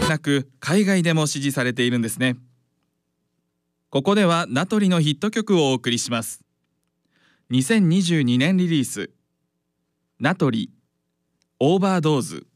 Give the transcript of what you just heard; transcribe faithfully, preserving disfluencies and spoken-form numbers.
なく海外でも支持されているんですね。ここでは名取のヒット曲をお送りします。にせんにじゅうにねんリリース、名取オーバードーズ。